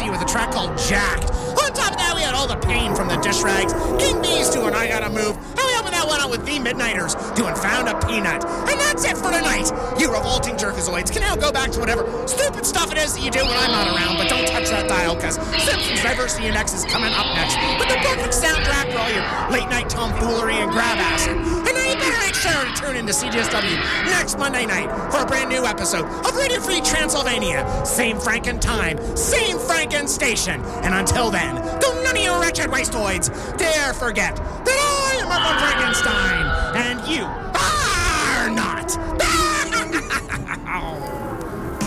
Jesse with a track called Jacked. On top of that, we had All the Pain from the Dish Rags, King Bees doing I Gotta Move, and we opened that one out with The Midnighters doing Found a Peanut. And that's it for tonight. You revolting jerkazoids can now go back to whatever stupid stuff it is that you do when I'm not around, but don't touch that dial, because Simpsons Diversity Index is coming up next with the perfect soundtrack for all your late-night tomfoolery and grab acid. And then you better make sure to tune in to CJSW next Monday night for a brand new episode of Radio Free Transylvania. Same Franken time, same Franken station. And until then, don't none of you wretched wastoids dare forget that I am Edward Frankenstein, and you are not.